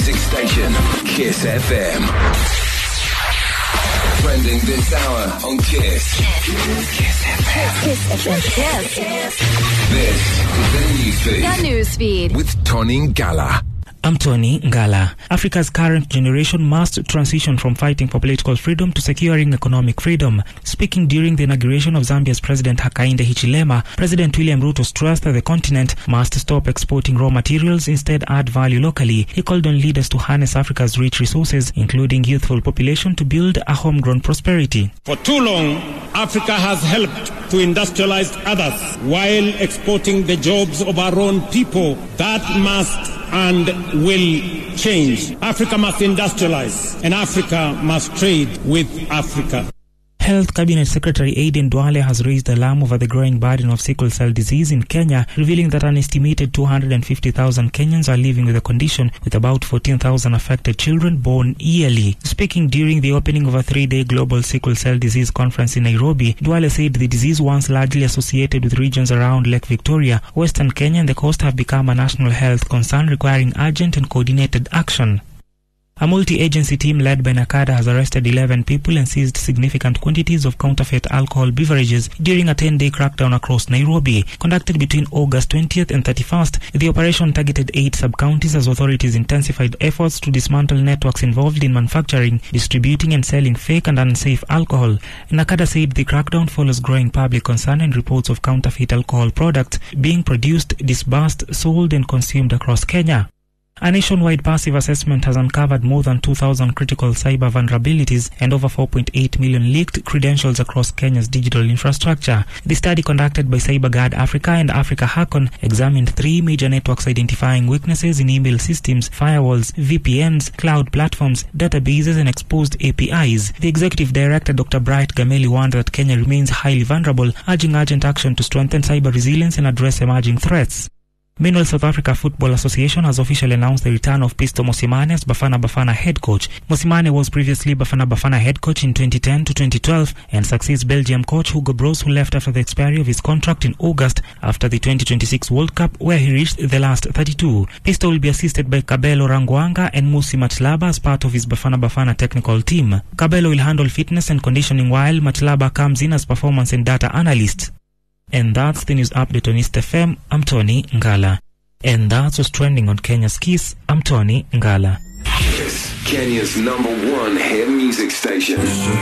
music station, Kiss FM. Trending this hour on Kiss. Kiss FM. Kiss FM. Yes. This is the newsfeed with Tony Ngala. I'm Tony Ngala. Africa's current generation must transition from fighting for political freedom to securing economic freedom. Speaking during the inauguration of Zambia's President Hakainde Hichilema, President William Ruto stressed that the continent must stop exporting raw materials, instead add value locally. He called on leaders to harness Africa's rich resources, including youthful population, to build a homegrown prosperity. For too long, Africa has helped to industrialize others while exporting the jobs of our own people. That must and will change. Africa must industrialize, and Africa must trade with Africa. Health Cabinet Secretary Aden Duale has raised alarm over the growing burden of sickle cell disease in Kenya, revealing that an estimated 250,000 Kenyans are living with the condition, with about 14,000 affected children born yearly. Speaking during the opening of a 3-day global sickle cell disease conference in Nairobi, Duale said the disease, once largely associated with regions around Lake Victoria, Western Kenya and the coast, have become a national health concern requiring urgent and coordinated action. A multi-agency team led by NACADA has arrested 11 people and seized significant quantities of counterfeit alcohol beverages during a 10-day crackdown across Nairobi. Conducted between August 20th and 31st, the operation targeted 8 sub-counties as authorities intensified efforts to dismantle networks involved in manufacturing, distributing and selling fake and unsafe alcohol. NACADA said the crackdown follows growing public concern and reports of counterfeit alcohol products being produced, disbursed, sold and consumed across Kenya. A nationwide passive assessment has uncovered more than 2,000 critical cyber vulnerabilities and over 4.8 million leaked credentials across Kenya's digital infrastructure. The study, conducted by CyberGuard Africa and Africa Hackon, examined 3 major networks identifying weaknesses in email systems, firewalls, VPNs, cloud platforms, databases and exposed APIs. The Executive Director, Dr. Bright Gameli, warned that Kenya remains highly vulnerable, urging urgent action to strengthen cyber resilience and address emerging threats. Meanwhile, South Africa Football Association has officially announced the return of Pisto Mosimane as Bafana Bafana head coach. Mosimane was previously Bafana Bafana head coach in 2010 to 2012 and succeeds Belgium coach Hugo Broos, who left after the expiry of his contract in August after the 2026 World Cup, where he reached the last 32. Pisto will be assisted by Kabelo Rangwanga and Musi Machlaba as part of his Bafana Bafana technical team. Kabelo will handle fitness and conditioning, while Machlaba comes in as performance and data analyst. And that's the news update on East FM. I'm Tony Ngala. And that's what's trending on Kenya's Kiss. I'm Tony Ngala. Kiss, Kenya's #1 hit music station.